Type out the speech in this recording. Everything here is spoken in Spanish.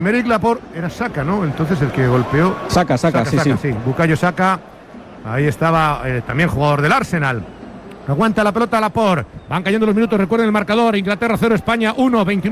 Aymeric Laporte era Saka, ¿no? Entonces el que golpeó. Saka, sí. Bukayo Saka. Ahí estaba también jugador del Arsenal. Aguanta la pelota Laporte. Van cayendo los minutos, recuerden el marcador. Inglaterra 0, España 1, 29.